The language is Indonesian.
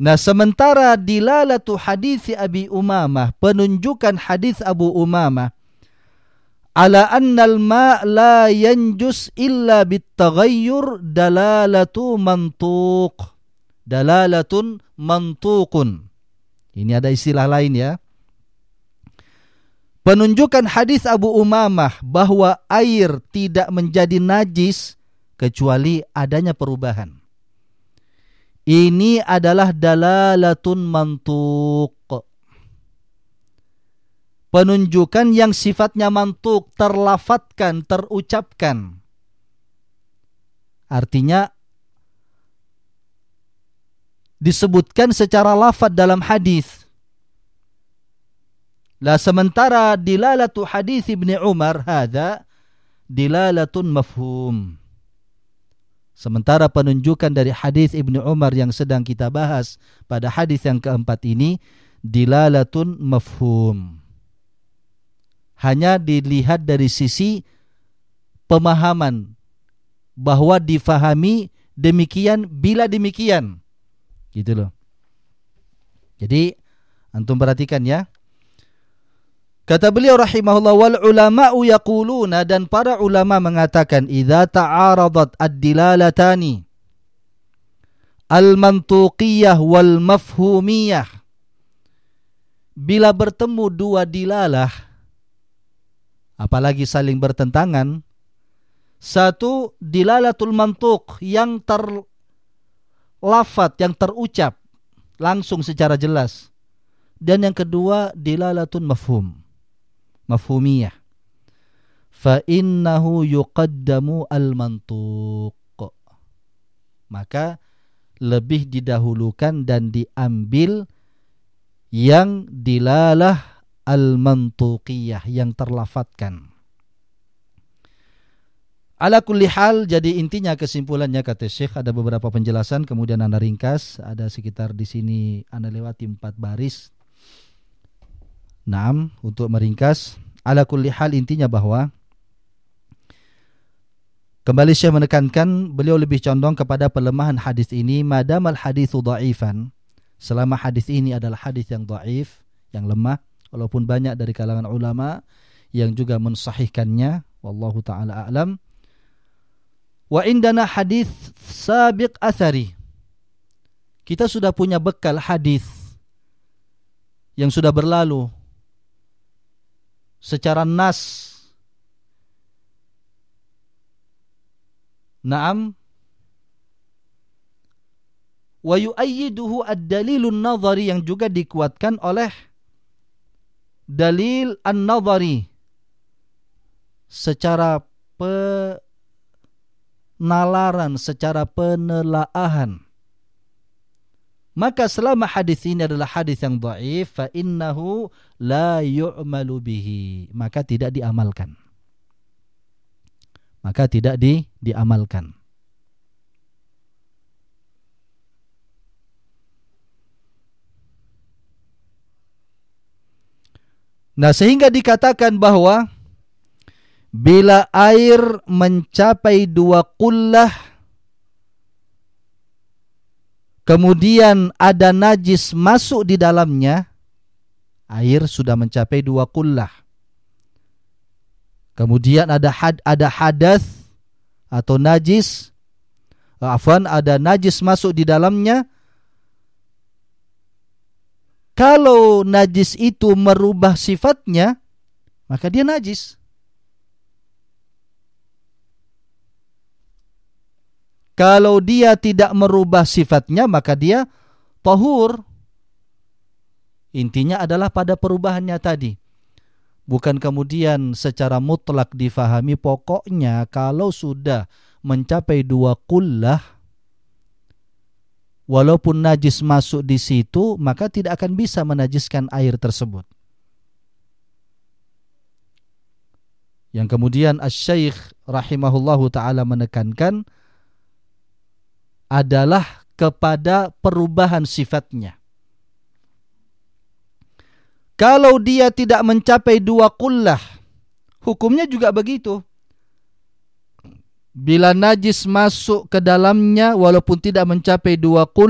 Nah, sementara dilalatu hadis Abi Umamah, penunjukan hadis Abu Umamah, ala annal ma' la yanjus illa bitaghayyur dalalatu mantuq. Dalalatun mantuqun. Ini ada istilah lain ya. Penunjukan hadis Abu Umamah bahwa air tidak menjadi najis kecuali adanya perubahan. Ini adalah dalalatun mantuq. Penunjukan yang sifatnya mantuq, terlafatkan, terucapkan. Artinya disebutkan secara lafaz dalam hadis. Lah sementara dilalatu hadis Ibnu Umar hadza dilalatun mafhum. Sementara penunjukan dari hadis Ibnu Umar yang sedang kita bahas pada hadis yang keempat ini dilalatun mafhum. Hanya dilihat dari sisi pemahaman bahwa difahami demikian bila demikian. Gitu loh. Jadi antum perhatikan ya. Kata beliau rahimahullah, wal ulama'u yaquluna, dan para ulama mengatakan, idza ta'aradat ad-dilalatani al-mantuqiyah wal mafhumiyah, bila bertemu dua dilalah apalagi saling bertentangan, satu dilalatul mantuq yang terlafat, yang terucap langsung secara jelas, dan yang kedua dilalatun mafhumiyah, fa innahu yuqaddamu al-mantuq, maka lebih didahulukan dan diambil yang dilalah al-mantuqiyah, yang terlafatkan. Ala kulli hal, jadi intinya kesimpulannya kata Syekh, ada beberapa penjelasan kemudian anda ringkas, ada sekitar di sini anda lewati 4 baris. Naam, untuk meringkas, ala kulli hal intinya bahwa kembali Syekh menekankan beliau lebih condong kepada pelemahan hadis ini, madamal haditsu dha'ifan, selama hadis ini adalah hadis yang dhaif, yang lemah, walaupun banyak dari kalangan ulama yang juga mensahihkannya, wallahu taala a'lam. Wa indana hadis sabiq athari, kita sudah punya bekal hadis yang sudah berlalu secara nas. Naam. Wa yu'ayyiduhu ad-dalilun nadhari, yang juga dikuatkan oleh dalil an-nadhari secara penalaran, secara penelaahan. Maka selama hadis ini adalah hadis yang dhaif, fa innahu la yu'malu bihi, maka tidak diamalkan. Maka tidak diamalkan. Nah, sehingga dikatakan bahwa bila air mencapai 2 qullah kemudian ada najis masuk di dalamnya, air sudah mencapai 2 qullah. Kemudian ada hadas atau najis, ada najis masuk di dalamnya. Kalau najis itu merubah sifatnya, maka dia najis. Kalau dia tidak merubah sifatnya, maka dia tahur. Intinya adalah pada perubahannya tadi. Bukan kemudian secara mutlak difahami, pokoknya kalau sudah mencapai 2 qullah, walaupun najis masuk di situ, maka tidak akan bisa menajiskan air tersebut. Yang kemudian Asy-Syaikh rahimahullahu ta'ala menekankan adalah kepada perubahan sifatnya. Kalau dia tidak mencapai 2 qullah, hukumnya juga begitu. Bila najis masuk ke dalamnya walaupun tidak mencapai 2 qullah,